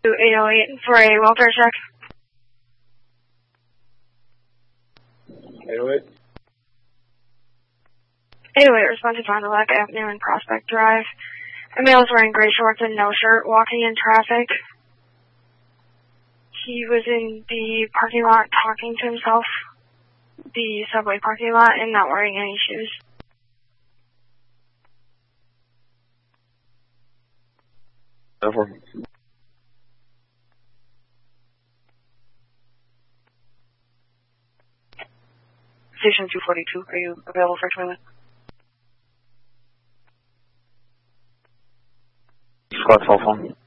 808 for a welfare check. 808. 808 respond to Fond du Lac Avenue and Prospect Drive. A male is wearing gray shorts and no shirt, walking in traffic. He was in the parking lot talking to himself, the subway parking lot, and not wearing any shoes. Over. Station 242, are you available for toilet? Squad cell phone.